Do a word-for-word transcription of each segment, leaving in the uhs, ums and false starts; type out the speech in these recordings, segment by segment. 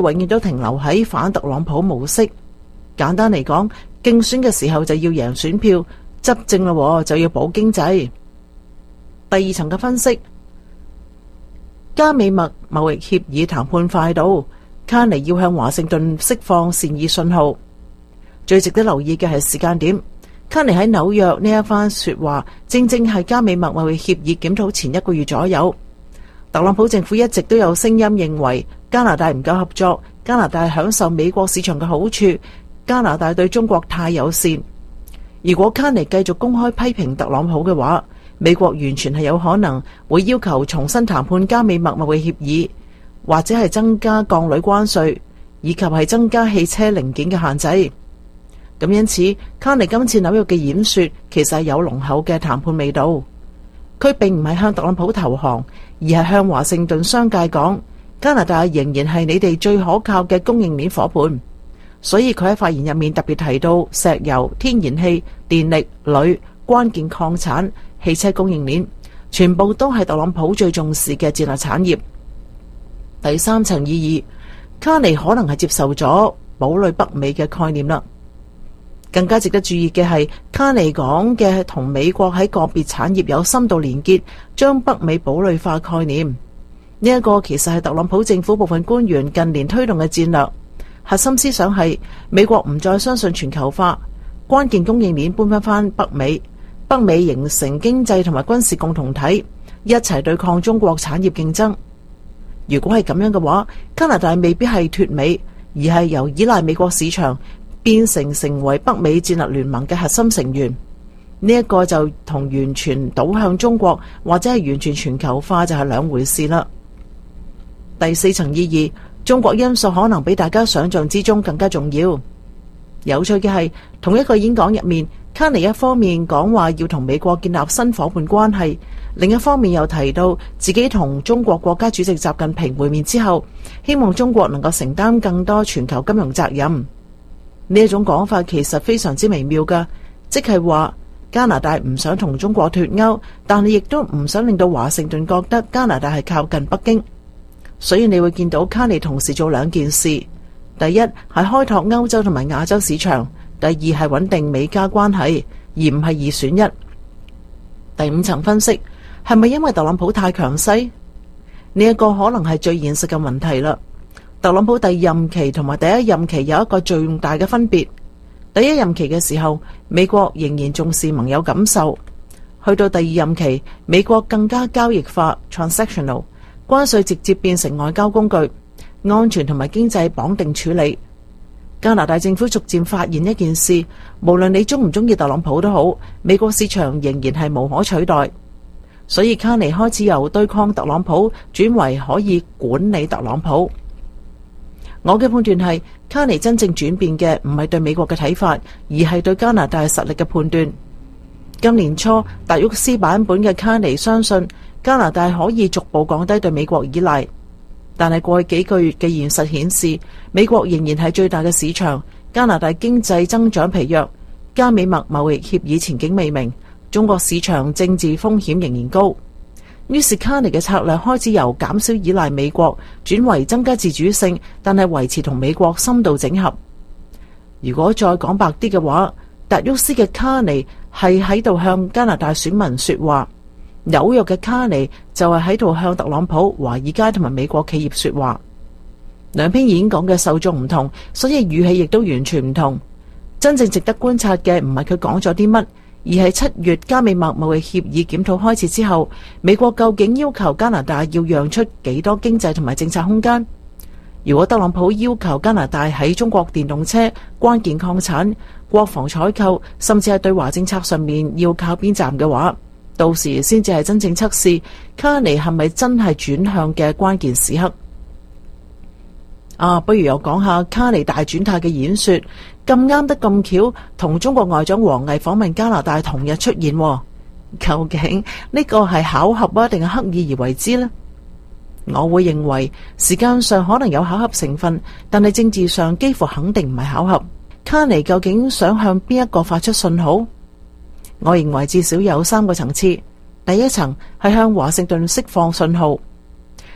永遠都停留喺反特朗普模式。簡單嚟講，競選嘅時候就要贏選票，執政啦就要保經濟。第二層嘅分析，加美墨貿易協議談判快到，卡尼要向華盛頓釋放善意信號。最值得留意嘅係時間點，卡尼喺紐約呢一番說話，正正係加美墨貿易協議檢討前一個月左右。特朗普政府一直都有聲音認為加拿大唔夠合作，加拿大享受美國市場嘅好處，加拿大對中國太友善。如果卡尼繼續公開批評特朗普嘅話，美國完全係有可能會要求重新談判加美墨貿易協議，或者係增加鋼鋁關稅，以及係增加汽車零件嘅限制。咁因此，卡尼今次紐約嘅演說其實係有濃厚嘅談判味道。佢並唔係向特朗普投降，而係向華盛頓商界講，加拿大仍然係你哋最可靠嘅供應鏈夥伴。所以佢喺發言入面特別提到石油、天然氣、電力、鋁、關鍵礦產、汽車供應鏈，全部都係特朗普最重視嘅戰略產業。第三層意義，卡尼可能係接受咗堡壘北美嘅概念啦。更加值得注意嘅係，卡尼講嘅同美國喺個別產業有深度連結，將北美堡壘化概念。呢一個其實係特朗普政府部分官員近年推動嘅戰略。核心思想係美國唔再相信全球化，關鍵供應鏈搬翻翻北美，北美形成經濟同埋軍事共同體，一齊對抗中國產業競爭。如果係咁樣嘅話，加拿大未必係脫美，而係由依賴美國市場變成成為北美戰略聯盟嘅核心成員。呢一個就同完全倒向中國或者係完全全球化就係兩回事啦。第四層意義，中國因素可能比大家想象之中更加重要。有趣嘅係，同一個演講入面，卡尼一方面講話要同美國建立新夥伴關係，另一方面又提到自己同中國國家主席習近平會面之後，希望中國能夠承擔更多全球金融責任。呢一種講法其實非常之微妙㗎，即係話加拿大唔想同中國脫鈎，但係亦都唔想令到華盛頓覺得加拿大係靠近北京。所以你會見到卡尼同時做兩件事：第一係開拓歐洲同埋亞洲市場，第二係穩定美加關係，而唔係二選一。第五層分析，係咪因為特朗普太強勢？呢一個可能係最現實嘅問題啦。特朗普第二任期同埋第一任期有一個最大嘅分別。第一任期嘅時候，美國仍然重視盟友感受；去到第二任期，美國更加交易化 （transactional）， 關稅直接變成外交工具，安全同埋經濟綁定處理。加拿大政府逐漸發現一件事，無論你中唔中意特朗普都好，美國市場仍然係無可取代。所以卡尼開始由對抗特朗普轉為可以管理特朗普。我嘅判斷係，卡尼真正轉變嘅唔係對美國嘅睇法，而係對加拿大實力嘅判斷。今年初，達沃斯版本嘅卡尼相信加拿大可以逐步降低對美國依賴，但係過去幾個月嘅現實顯示，美國仍然係最大嘅市場，加拿大經濟增長疲弱，加美墨貿易協議前景未明，中國市場政治風險仍然高。於是卡尼嘅策略開始由減少依賴美國轉為增加自主性，但係維持同美國深度整合。如果再講白啲嘅話，達沃斯嘅卡尼係喺度向加拿大選民說話，紐約嘅卡尼就係喺度向特朗普、華爾街同埋美國企業說話。兩篇演講嘅受眾唔同，所以語氣亦都完全唔同。真正值得觀察嘅唔係佢講咗啲乜，而係七月加美墨貿易協議檢討開始之後，美國究竟要求加拿大要讓出幾多經濟同埋政策空間？如果特朗普要求加拿大喺中國電動車、關鍵礦產、國防採購，甚至係對華政策上面要靠邊站嘅話，到時先至係真正測試卡尼係咪真係轉向嘅關鍵時刻。啊，不如又講下卡尼大轉態嘅演說，咁啱得咁巧，同中國外長王毅訪問加拿大同日出現，究竟呢個係巧合啊，定係刻意而為之呢？我會認為時間上可能有巧合成分，但係政治上幾乎肯定唔係巧合。卡尼究竟想向邊一個發出信號？我認為至少有三個層次。第一層係向華盛頓釋放信號。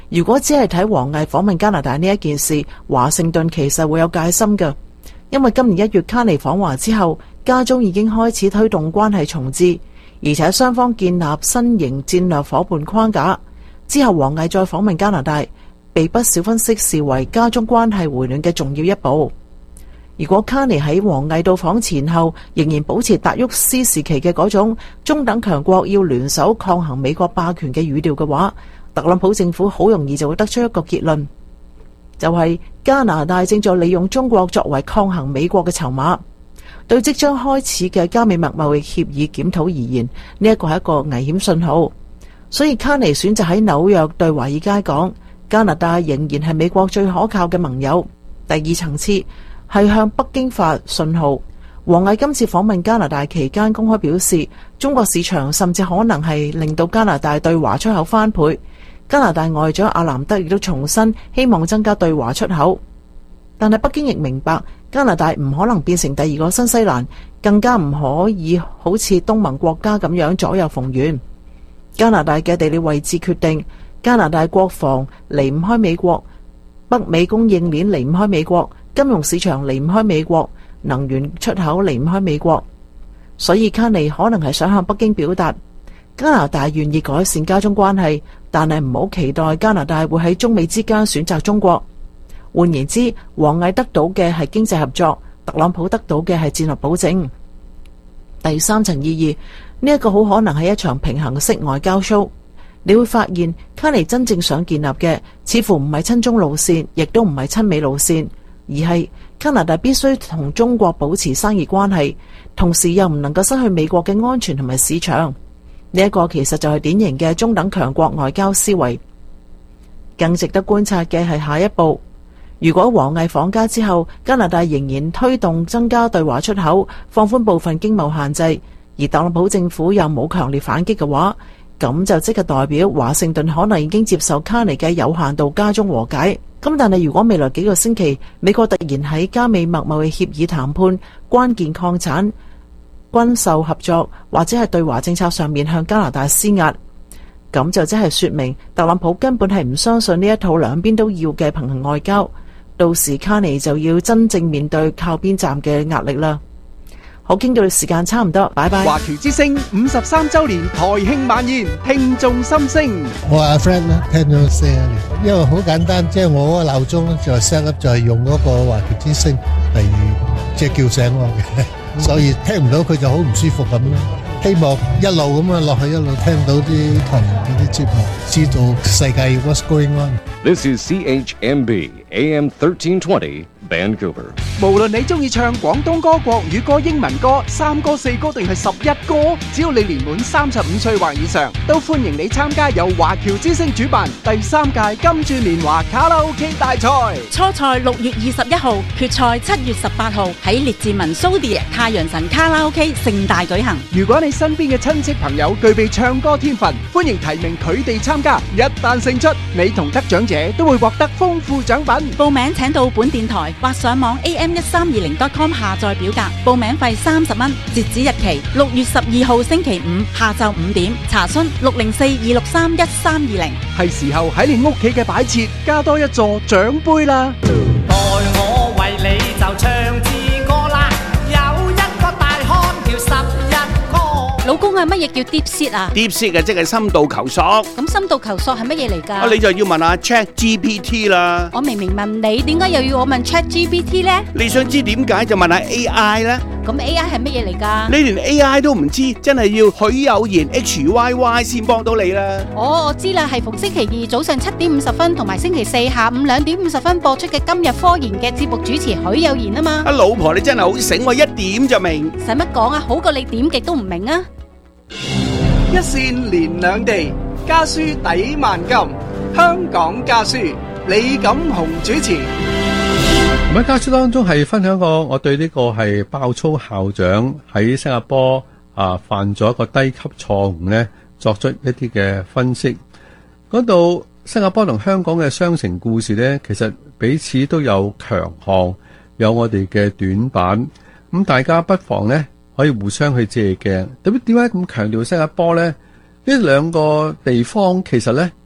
如果只係睇王毅訪問加拿大呢一件事，華盛頓其實會有戒心嘅，因為今年一月卡尼訪華之後，加中已經開始推動關係重置，而且雙方建立新型戰略夥伴框架。之後王毅再訪問加拿大，被不少分析視為加中關係回暖嘅重要一步。如果卡尼喺王毅到訪前後仍然保持達沃斯時期嘅嗰種中等強國要聯手抗衡美國霸權嘅語調嘅話，特朗普政府好容易就會得出一個結論，就係加拿大正在利用中國作為抗衡美國嘅籌碼。對即將開始嘅加美貿易協議檢討而言，呢一個係一個危險信號。所以卡尼選擇喺紐約對華爾街講，加拿大仍然係美國最可靠嘅盟友。第二層次係向北京發信號。王毅今次訪問加拿大期間公開表示，中國市場甚至可能係令到加拿大對華出口翻倍。加拿大外長阿南德亦都重申希望增加對華出口，但係北京亦明白加拿大唔可能變成第二個新西蘭，更加唔可以好似東盟國家咁樣左右逢源。加拿大嘅地理位置決定加拿大國防離唔開美國，北美供應鏈離唔開美國，金融市場離唔開美國，能源出口離唔開美國。所以卡尼可能係想向北京表達，加拿大願意改善加中關係，但係唔好期待加拿大會喺中美之間選擇中國。換言之，王毅得到嘅係經濟合作，特朗普得到嘅係戰略保證。第三層意義，呢一個好可能係一場平衡式外交 show。你會發現卡尼真正想建立嘅似乎唔係親中路線，亦都唔係親美路線，而係加拿大必須同中國保持生意關係，同時又唔能夠失去美國嘅安全同埋市場。呢一個其實就係典型嘅中等強國外交思維。更值得觀察嘅係下一步，如果王毅訪加之後，加拿大仍然推動增加對華出口，放寬部分經貿限制，而特朗普政府又冇強烈反擊嘅話，咁就即係代表華盛頓可能已經接受卡尼嘅有限度加中和解。咁但係如果未來幾個星期美國突然喺加美貿易協議談判、關鍵礦產、軍售合作或者係對華政策上面向加拿大施壓，咁就即係說明特朗普根本係唔相信呢一套兩邊都要嘅平衡外交。到時卡尼就要真正面對靠邊站嘅壓力啦。好，傾到時間差唔多，拜拜。 華僑之聲五十三周年台慶晚宴，聽眾心聲。 我阿 friend 咧聽咗四十年，因為好簡單，即係我嗰個鬧鐘咧就 set up 就係用嗰個華僑之聲嚟即係叫醒我嘅，所以聽唔到佢就好唔舒服咁咯。希望一路咁啊落去，一路聽到啲台嗰啲節目，知道世界 what's going on。 This is C H M B A M thirteen twenty Vancouver。 無論你中意唱廣東歌、國語歌、英文歌、三歌、四歌定係十一歌，只要你年滿三十五歲或以上，都歡迎你參加由華僑之聲主辦第三屆金鑽年華卡拉 OK 大賽。 初賽六月二十一號，決賽七月十八號喺列治文蘇迪太陽神卡拉 OK 盛大舉行。 如果你身邊嘅親戚朋友具備唱歌天分，歡迎提名佢哋參加。一旦勝出，你同得獎者都會獲得豐富獎品。 報名請到本電台或上網 A M 一三二零 dot com 下載表格，報名費三十蚊，截止日期六月十二號星期五下晝五點。查詢六零四二六三一三二零。 係時候喺你屋企嘅擺設加多一座獎杯啦！ 待我為你就唱支歌啦，有一個大漢叫十一哥。 老公啊，乜嘢叫 deep seat 啊 ？deep seat 啊，即係深度求索。 咁深度求索係乜嘢嚟㗎？ 啊，你就要問下 Chat G P T 啦。 我明明問你，點解又要我問 Chat G P T 咧？ 你想知點解就問下 A I 啦。 咁 A I 係乜嘢嚟㗎？ 你連 A I 都唔知，真係要許有言 H Y Y 先幫到你啦。 哦，我知啦，係逢星期二早上七點五十分同埋星期四下午兩點五十分播出嘅今日科研嘅節目主持許有言啊嘛。 啊，老婆你真係好醒，我一點就明。 使乜講啊？好過你點極都唔明啊！ 一線連兩地，家書抵萬金。香港家書，李錦雄主持。 喺家書當中係分享過我對呢個係爆粗校長喺新加坡啊犯咗一個低級錯誤呢作出一啲嘅分析。嗰度新加坡同香港嘅雙城故事呢，其實彼此都有強項，有我哋嘅短板。咁大家不妨呢可以互相去借鏡。咁點解咁強調新加坡呢？呢兩個地方其實呢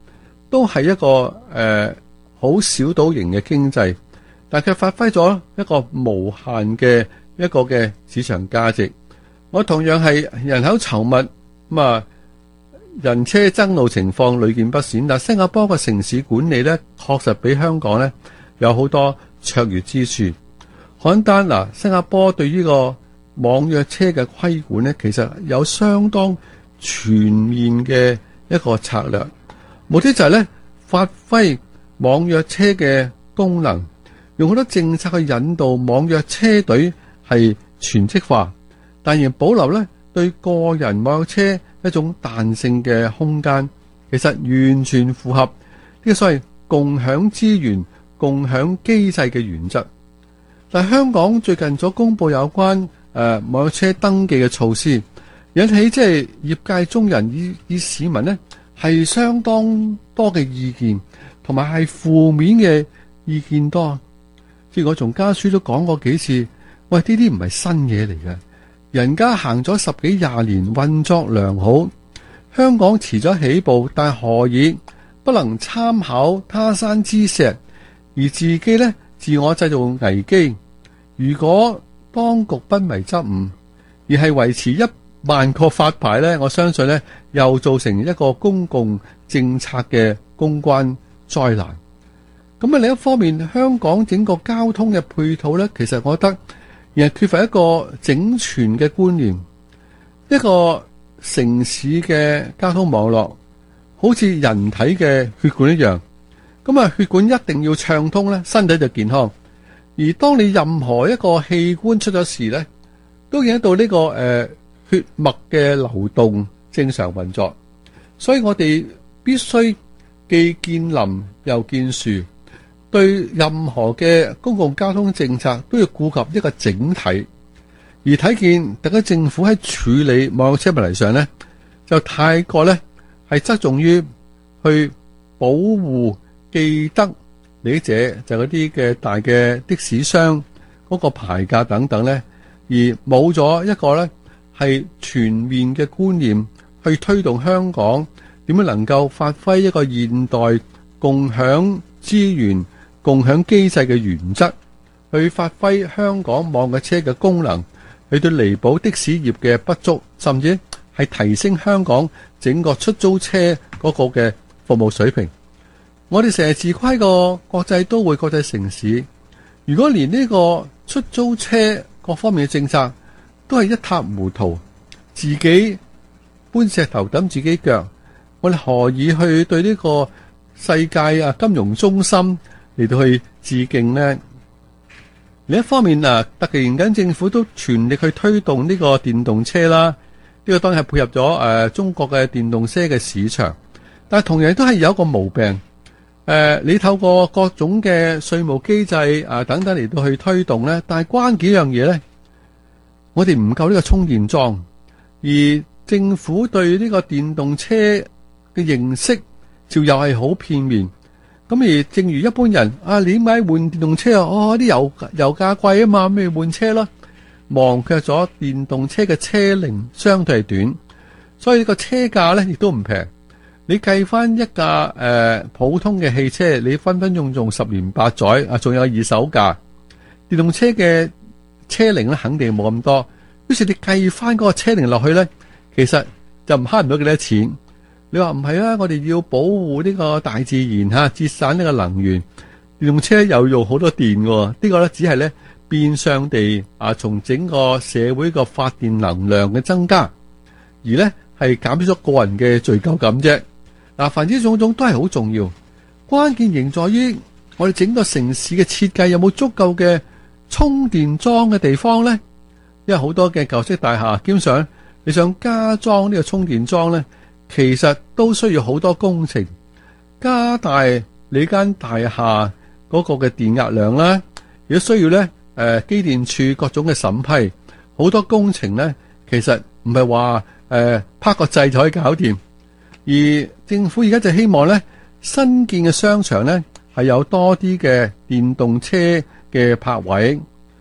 都係一個誒好小島型嘅經濟，但係佢發揮咗一個無限嘅一個嘅市場價值。我同樣係人口稠密，咁啊人車爭路情況屢見不鮮，但新加坡嘅城市管理咧，確實比香港咧有好多卓越之處。簡單嗱，新加坡對呢個網約車嘅規管咧，其實有相當全面嘅一個策略，目的就係咧發揮網約車嘅功能，用好多政策去引導網約車隊係全職化，但仍保留咧對個人網約車一種彈性嘅空間，其實完全符合呢個所謂共享資源、共享機制嘅原則。但係香港最近所公布有關誒、呃、網約車登記嘅措施，引起即係業界中人以以市民呢係相當多嘅意見，同埋係負面嘅意見多。即係我從家書都講過幾次，喂，呢啲唔係新嘢嚟嘅，人家行咗十幾廿年，運作良好。香港遲咗起步，但何以不能參考他山之石，而自己呢自我製造危機？如果當局不為執誤，而係維持一萬個發牌呢，我相信呢又造成一個公共政策嘅公關災難。咁啊，另一方面，香港整個交通嘅配套呢，其實我覺得亦係缺乏一個整全嘅觀念。一個城市嘅交通網絡好似人體嘅血管一樣，咁啊，血管一定要暢通呢，身體就健康。而當你任何一個器官出咗事呢，都影響到呢、這個誒、呃、血脈嘅流動正常運作。所以我哋必須既見林又見樹，對任何嘅公共交通政策都要顧及一個整體。而睇見特區政府喺處理網約車問題上呢，就太過呢係側重於去保護既得利益者，就嗰啲嘅大嘅的，的士商嗰個牌價等等呢，而冇咗一個呢係全面嘅觀念去推動香港點樣能夠發揮一個現代共享資源、共享機制嘅原則，去發揮香港網約車嘅功能，去對彌補的士業嘅不足，甚至係提升香港整個出租車嗰個嘅服務水平。我哋成日自誇個國際都會、國際城市，如果連呢個出租車各方面嘅政策都係一塌糊塗，自己搬石頭揼自己腳，我哋何以去對呢個世界啊金融中心嚟到去致敬呢？另一方面啊，特技研緊政府都全力去推動呢個電動車啦，呢、這個當然係配合咗誒、呃、中國嘅電動車嘅市場，但係同樣都係有一個毛病。誒、呃，你透過各種嘅稅務機制啊等等嚟到去推動咧，但係關鍵一樣嘢咧，我哋唔夠呢個充電樁，而政府對呢個電動車嘅認識就又係好片面。咁而正如一般人啊，你點解換電動車啊？哦，啲油油價貴啊嘛，咪換車咯。忘卻咗電動車嘅車齡相對係短，所以呢個車價咧亦都唔平。你計翻一架誒、呃、普通嘅汽車，你分分鐘用十年八載啊，仲有二手價。電動車嘅車齡咧肯定冇咁多，於是你計翻嗰個車齡落去咧，其實就唔慳唔到幾多錢。你話唔係啊？我哋要保護呢個大自然嚇，節省呢個能源。電動車又用好多電喎，呢、這個咧只係咧變相地啊，從整個社會個發電能量嘅增加，而咧係減少咗個人嘅罪疚感啫。嗱，凡之種種都係好重要，關鍵仍在於我哋整個城市嘅設計有冇足夠嘅充電樁嘅地方呢？因為好多嘅舊式大廈，基本上你想加裝呢個充電樁呢，其實都需要好多工程，加大你間大廈嗰個嘅電壓量啦，亦都需要呢誒機電處各種嘅審批，好多工程呢，其實唔係話誒拍個掣就可以搞掂。而政府而家就希望咧，新建嘅商場咧係有多啲嘅電動車嘅泊位。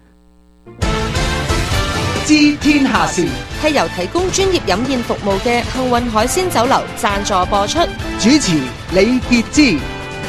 知天下事係由提供專業飲宴服務嘅幸運海鮮酒樓贊助播出。 主持李傑之。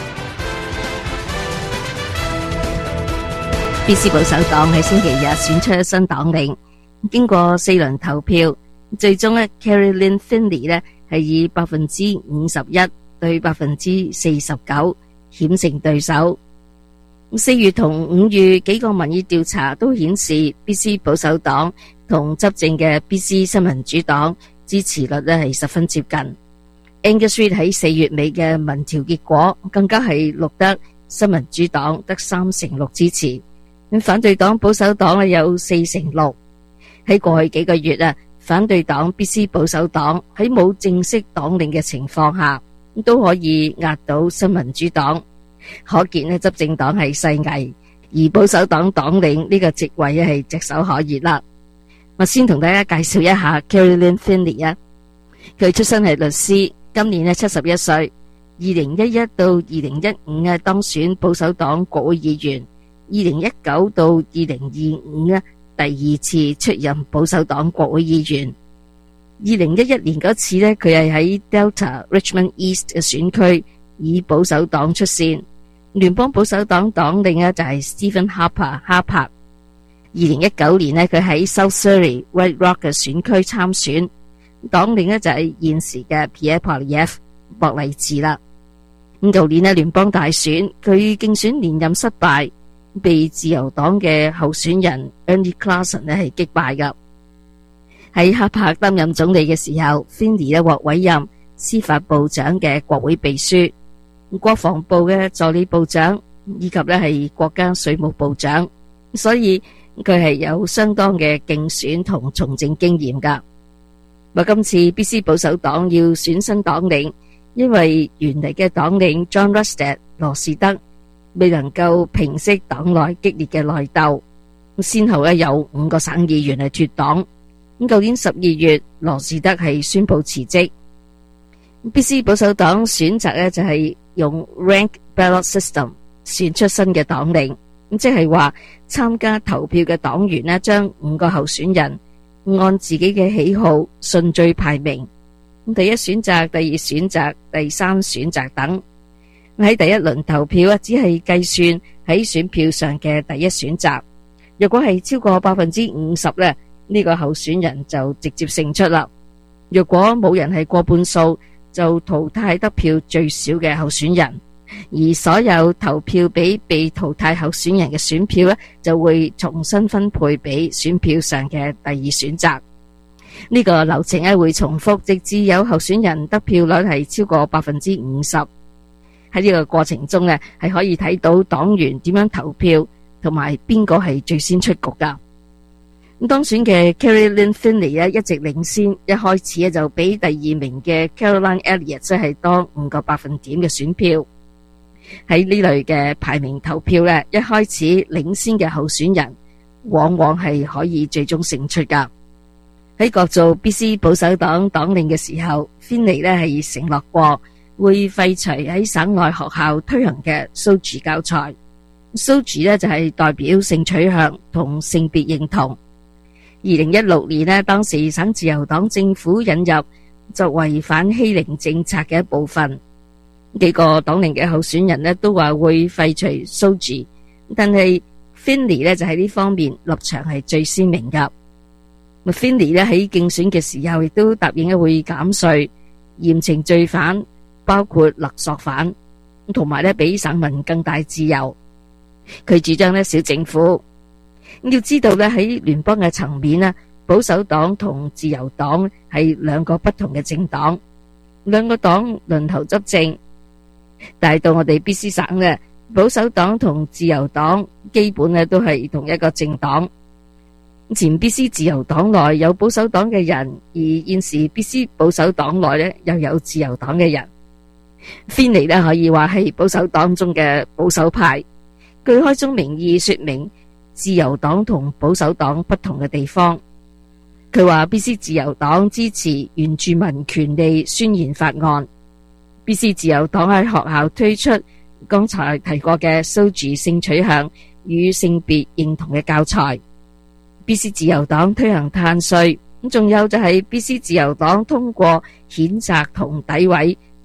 B C 保守黨喺星期日選出新黨領，經過四輪投票，最終咧 Carrie Lynn Finley 咧係以百分之五十一對百分之四十九險勝對手。四月同五月幾個民意調查都顯示 B C 保守黨同執政嘅 B C 新民主黨支持率咧係十分接近。Angus Reid 喺四月尾嘅民調結果更加係錄得新民主黨得三成六支持。反對黨保守黨咧有四成六。喺過去幾個月啊，反對黨 B C 保守黨喺冇正式黨領嘅情況下，都可以壓倒新民主黨，可見咧執政黨係勢危，而保守黨黨領呢個席位係炙手可熱啦。我先同大家介紹一下 Carrie Lynn Finley 啊，佢出身係律師，今年咧七十一歲，二零一一到二零一五啊當選保守黨國會議員。二零一九到二零二五咧，第二次出任保守黨國會議員。二零一一年嗰次咧，佢係喺 Delta Richmond East 嘅選區以保守黨出線。聯邦保守黨黨領咧就係 Stephen Harper 哈柏。二零一九年咧，佢喺 South Surrey White Rock 嘅選區參選，黨領咧就係現時嘅 Pierre Poilievre 博勵治啦。咁舊年咧聯邦大選，佢競選連任失敗，被自由黨嘅候選人 Ernie Clausen 咧係擊敗噶。喺哈柏擔任總理嘅時候 ，Finley 咧獲委任司法部長嘅國會秘書、國防部嘅助理部長，以及咧係國家稅務部長，所以佢係有相當嘅競選同從政經驗噶。咁今次 B C 保守黨要選新黨領，因為原嚟嘅黨領 John Rustad 羅士德未能夠平息黨內激烈嘅內鬥，先後咧有五個省議員係脫黨。咁舊年十二月，羅士德係宣布辭職。B C 保守黨選擇咧就係用 rank ballot system 選出新嘅黨領，咁即係話參加投票嘅黨員咧將五個候選人按自己嘅喜好順序排名，第一選擇、第二選擇、第三選擇等。喺第一輪投票啊，只係計算喺選票上嘅第一選擇。若果係超過百分之五十咧，呢個候選人就直接勝出啦。若果冇人係過半數，就淘汰得票最少嘅候選人，而所有投票俾被淘汰候選人嘅選票咧，就會重新分配俾選票上嘅第二選擇。呢個流程咧會重複，直至有候選人得票率係超過百分之五十。喺呢個過程中咧，係可以睇到黨員點樣投票，同埋邊個係最先出局噶。咁當選嘅 Carrie Lynn Finley 咧一直領先，一開始咧就比第二名嘅 Caroline Elliott 即係多五個百分點嘅選票。喺呢類嘅排名投票咧，一開始領先嘅候選人往往係可以最終勝出噶。喺角逐 B C 保守黨黨領嘅時候 ，Finley 咧係承諾過會廢除喺省內學校推行嘅 S O G I 教材。S O G I 咧就係代表性取向同性別認同。二零一六年咧，當時省自由黨政府引入作為反欺凌政策嘅一部分。幾個黨領嘅候選人咧都話會廢除 S O G I， 但係 Finley 咧就喺呢方面立場係最鮮明噶。Finley 咧喺競選嘅時候亦都答應會減稅、嚴懲罪犯，包括勒索犯，同埋咧俾省民更大自由。佢主張咧小政府。要知道咧喺聯邦嘅層面咧，保守黨同自由黨係兩個不同嘅政黨，兩個黨輪頭執政。但係到我哋 B C 省咧，保守黨同自由黨基本咧都係同一個政黨。前 B C 自由黨內有保守黨嘅人，而現時 B C 保守黨內咧又有自由黨嘅人。Finley咧可以話係保守黨中嘅保守派，佢開宗明義說明自由黨同保守黨不同嘅地方。佢話 B C 自由黨支持原住民權利宣言法案。B C 自由黨喺學校推出剛才提過嘅 S O G I 性取向與性別認同嘅教材。B C 自由黨推行碳稅，咁仲有就係 B C 自由黨通過譴責同詆毀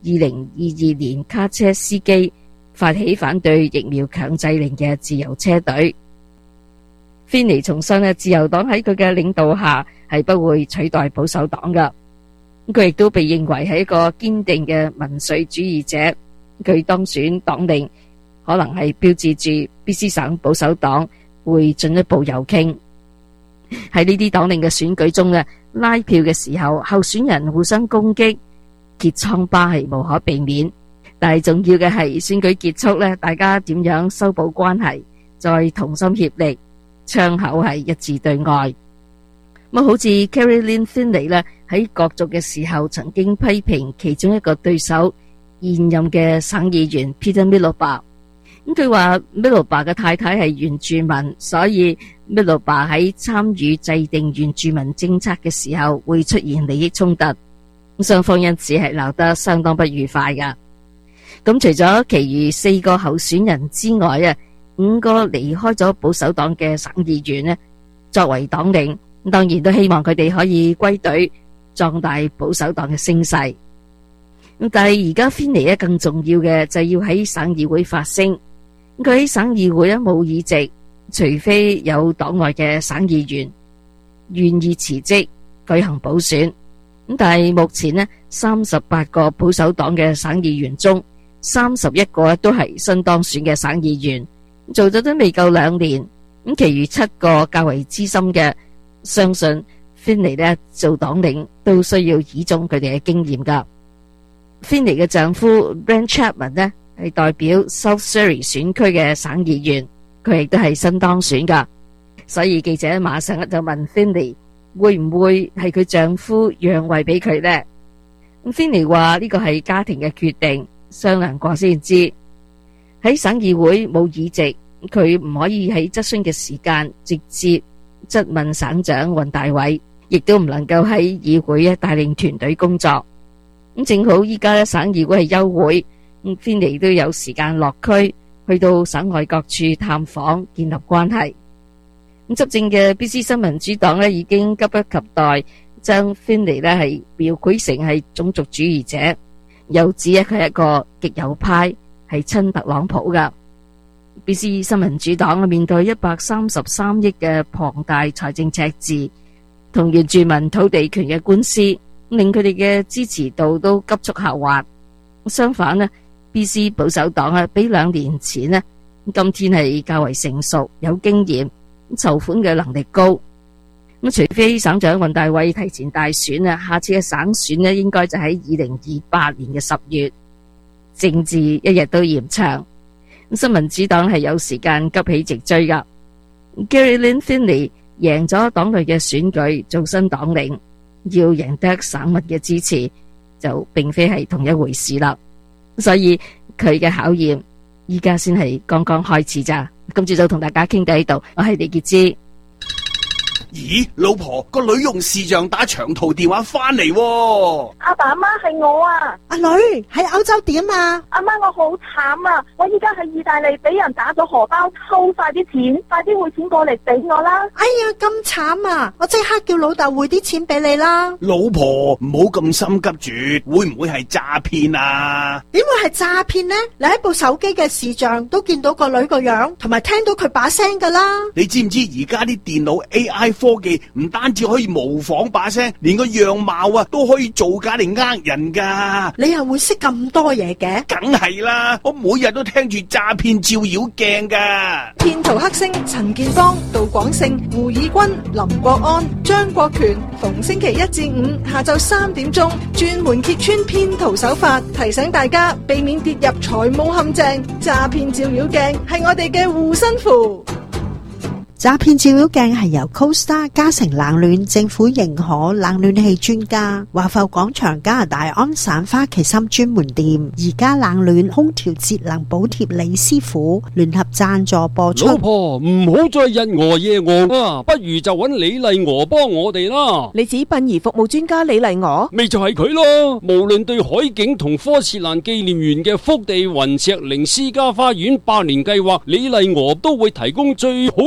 零二二年卡車司機發起反對疫苗強制令嘅自由車隊。Finney重申咧，自由黨喺佢嘅領導下係不會取代保守黨噶。佢亦都被認為係一個堅定嘅民粹主義者。佢當選黨領可能係標誌住 B C 省保守黨會進一步右傾。喺呢啲黨領嘅選舉中咧，拉票嘅時候，候選人互相攻擊，結瘡疤係無可避免。但係重要嘅係選舉結束咧，大家點樣修補關係，再同心協力，窗口係一致對外。咁好似 Caroline Finley 咧，喺角逐嘅時候曾經批評其中一個對手現任嘅省議員 Peter Miloba。咁佢話 Miloba 嘅太太係原住民，所以 Miloba 喺參與制定原住民政策嘅時候會出現利益衝突。咁雙方因此係鬧得相當不愉快噶。咁除咗其餘四個候選人之外啊，五個離開咗保守黨嘅省議員咧，作為黨領，當然都希望佢哋可以歸隊，壯大保守黨嘅聲勢。咁但係而家 Finney 咧，更重要嘅就係要喺省議會發聲。佢喺省議會咧冇議席，除非有黨外嘅省議員願意辭職舉行補選。咁但係目前咧，三十八個保守黨嘅省議員中，三十一個都係新當選嘅省議員，做咗都未夠兩年。咁其餘七個較為資深嘅，相信 Finney 咧做黨領都需要倚重佢哋嘅經驗噶。Finney 嘅丈夫 Brent Chapman 呢係代表 South Surrey 選區嘅省議員，佢亦都係新當選噶。所以記者馬上就問 Finney 會唔會係佢丈夫讓位俾佢呢？咁 Finney 話呢個係家庭嘅決定，商量過先知。喺省議會冇議席，佢唔可以喺質詢嘅時間直接質問省長雲大偉，亦都唔能夠喺議會咧帶領團隊工作。咁正好依家省議會係休會，咁 Finney 都有時間落區，去到省外各處探訪，建立關係。咁執政嘅 B C 新民主黨咧已經急不及待將 Finney 咧係描繪成係種族主義者，又指佢係一個極右派，係親特朗普噶。B C 新民主黨面對一百三十三億嘅龐大財政赤字，同原住民土地權嘅官司，令佢哋嘅支持度都急速下滑。相反呢 B C 保守黨啊，比兩年前呢，今天係較為成熟，有經驗，籌款嘅能力高。咁除非省長雲大偉提前大選啊，下次嘅省選呢，應該就喺二零二八年嘅十月。政治一日都嫌長，咁新民主黨係有時間急起直追噶。Caroline Finley 贏咗黨內嘅選舉，做新黨領，要贏得省民嘅支持，就並非係同一回事啦。所以佢嘅考驗依家先係剛剛開始咋。今朝早同大家傾到呢度，我係李潔芝。 咦，老婆，個女用視像打長途電話翻嚟喎。 阿爸阿媽係我啊。 阿女喺歐洲點啊？ 阿媽我好慘啊！我依家喺意大利俾人打咗荷包，偷晒啲錢，快啲匯錢過嚟俾我啦！ 哎呀，咁慘啊！我即刻叫老豆匯啲錢俾你啦。 老婆唔好咁心急住，會唔會係詐騙啊？ 點會係詐騙呢？你喺部手機嘅視像都見到個女個樣，同埋聽到佢把聲噶啦。你知唔知而家啲電腦 A I 科技唔單止可以模仿把聲，連個樣貌啊都可以造假嚟呃人噶。你又會識咁多嘢嘅？ 梗係啦，我每日都聽住詐騙照妖鏡噶。 騙徒黑星陳建邦、杜廣勝、胡以軍、林國安、張國權，逢星期一至五下晝三點鐘，專門揭穿騙徒手法，提醒大家避免跌入財務陷阱。詐騙照妖鏡係我哋嘅護身符。 詐騙照妖鏡係由 CoStar 嘉誠冷暖政府認可冷暖氣專家華埠廣場加拿大安省花旗參專門店而家冷暖空調節能補貼李師傅聯合贊助播出。 老婆唔好再日餓夜餓啊，不如就揾李麗娥幫我哋啦。 你指殯儀服務專家李麗娥？ 咪就係佢咯。無論對海景同科切蘭紀念園嘅福地雲石靈私家花園百年計劃，李麗娥都會提供最好嘅選擇。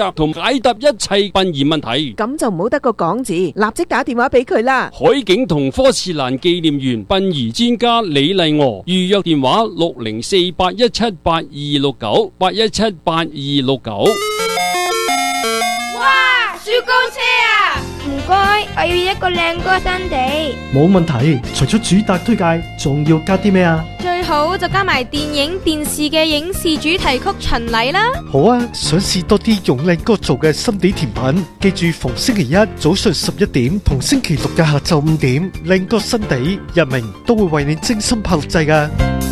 責同解答一切殯儀問題。 咁就唔好得個講字，立即打電話俾佢啦。 海景同科士蘭紀念園殯儀專家李麗娥，預約電話六零四八一七八二六九八一七八二六九。 哇，雪糕車啊！唔該，我要一個靚哥新地。 冇問題，除咗主打推介，仲要加啲咩啊？ 最好就加埋電影電視嘅影視主題曲巡禮啦。 好啊，想試多啲用靚哥做嘅心地甜品，記住逢星期一早上十一點同星期六嘅下晝五點，靚哥新地日明都會為你精心拍錄製㗎。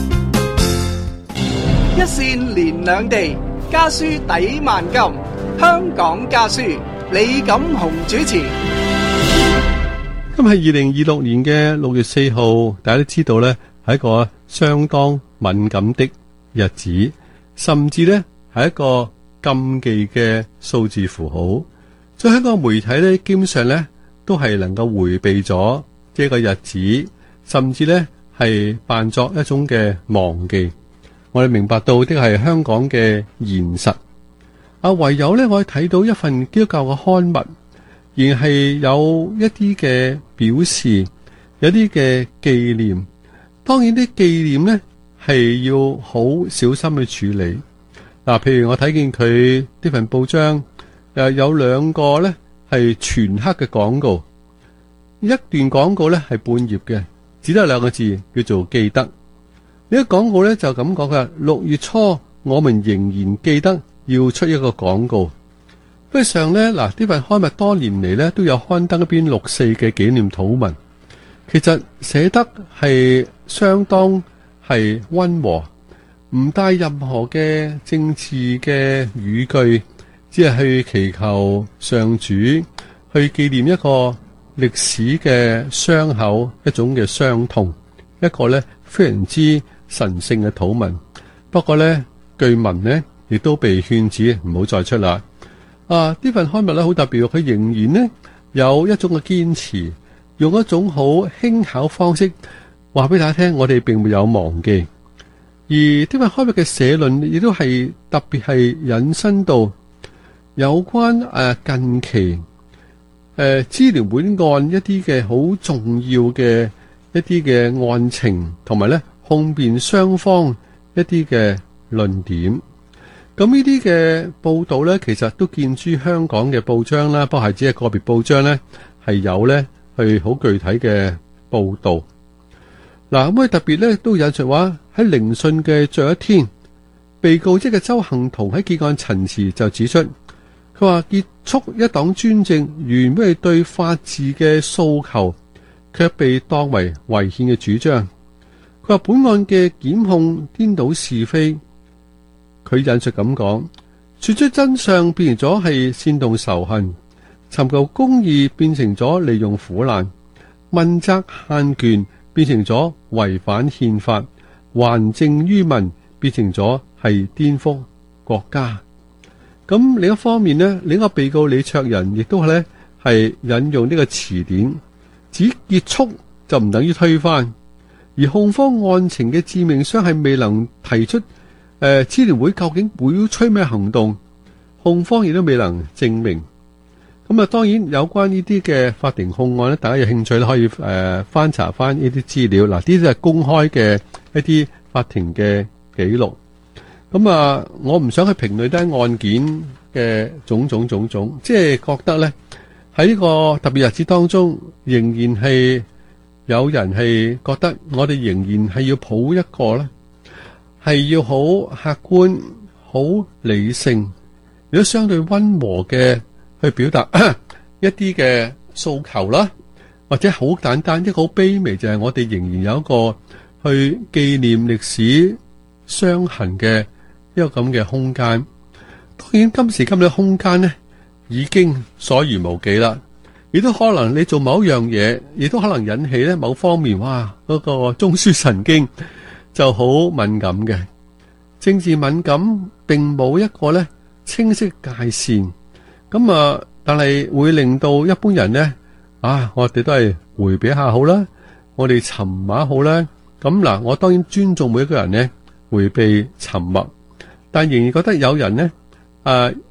一線連兩地，家書抵萬金。香港家書，李錦雄主持。 今日係二零二六年嘅六月四號，大家都知道呢係一個相當敏感的日子，甚至呢係一個禁忌嘅數字符號。在香港媒體呢，基本上呢都係能夠回避咗呢個日子，甚至呢係扮作一種嘅忘記。我哋明白到呢個係香港嘅現實。啊，唯有呢，我哋睇到一份基督教嘅刊物，而係有一啲嘅表示，有啲嘅紀念。當然啲紀念呢係要好小心去處理。嗱、啊，譬如我睇見佢呢份報章，誒有兩個呢係全黑嘅廣告，一段廣告呢係半頁嘅，只得兩個字，叫做記得。呢個廣告呢就咁講嘅，六月初我們仍然記得要出一個廣告。不過上呢，嗱，呢份刊物多年嚟呢都有刊登一篇六四嘅紀念禱文，其實寫得係相當係溫和，唔帶任何嘅政治嘅語句，只係去祈求上主去紀念一個歷史嘅傷口，一種嘅傷痛，一個呢非常之神聖嘅禱文。不過呢，據聞呢亦都被勸止唔好再出啦。啊，呢份刊物咧好特別，佢仍然呢有一種嘅堅持，用一種好輕巧方式話俾大家聽，我哋並沒有忘記。而呢份刊物嘅社論亦都係特別係引申到有關誒、啊、近期誒支聯會案一啲嘅好重要嘅一啲嘅案情，同埋咧控辯雙方一啲嘅論點。咁呢啲嘅報道咧，其實都見諸香港嘅報章啦，不過係只係個別報章咧係有咧去好具體嘅報道。嗱，咁佢特別咧都引述話喺聆訊嘅最後一天，被告即係鄒幸彤喺結案陳詞就指出，佢話結束一黨專政原本係對法治嘅訴求，卻被當為違憲嘅主張。佢話本案嘅檢控顛倒是非。佢引述咁講，說出真相變成咗係煽動仇恨，尋求公義變成咗利用苦難，問責限權變成咗違反憲法，還政於民變成咗係顛覆國家。咁另一方面呢，另一個被告李卓人亦都係咧係引用呢個詞典，指結束就唔等於推翻，而控方案情嘅致命傷係未能提出。誒，支聯會究竟會吹咩行動？控方亦都未能證明。咁啊，當然有關呢啲嘅法庭控案咧，大家有興趣咧可以誒、呃、翻查翻呢啲資料。嗱，呢啲係公開嘅一啲法庭嘅記錄。咁啊，我唔想去評論單案件嘅種種種種，即係覺得咧喺呢個特別日子當中，仍然係有人係覺得我哋仍然係要抱一個咧。係要好客觀、好理性，亦都相對溫和嘅去表達一啲嘅訴求啦，或者好簡單，一個好卑微，就係我哋仍然有一個去紀念歷史傷痕嘅一個咁嘅空間。當然今時今日嘅空間呢，已經所餘無幾啦，亦都可能你做某樣嘢，亦都可能引起咧某方面，哇，嗰個中樞神經就好敏感嘅。政治敏感並冇一個咧清晰界線，咁啊，但係會令到一般人呢，啊，我哋都係回避一下好啦，我哋沉默好啦。咁嗱，我當然尊重每一個人呢回避沉默，但仍然覺得有人呢，誒、啊，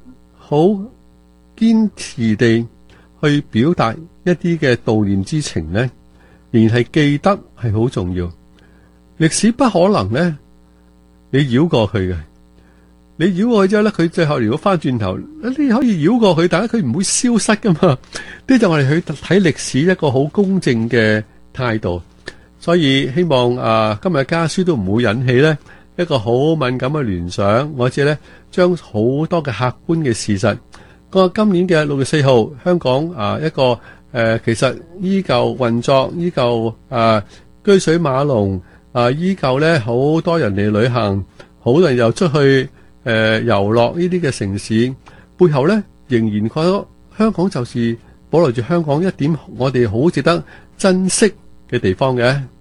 好堅持地去表達一啲嘅悼念之情呢，仍然係記得係好重要。歷史不可能呢，你繞過去嘅，你繞過去之後咧，佢最後如果翻轉頭，你可以繞過去，但係佢唔會消失噶嘛。呢就我哋去睇歷史一個好公正嘅態度。所以希望啊，今日家書都唔會引起呢一個好敏感嘅聯想，或者咧將好多嘅客觀嘅事實。個今年嘅六月四號，香港啊一個誒、呃，其實依舊運作，依舊啊車水馬龍啊，依舊咧好多人嚟旅行，好多人又出去誒、呃、遊樂呢啲嘅城市，背後咧仍然覺得香港就是保留住香港一點我哋好值得珍惜嘅地方嘅。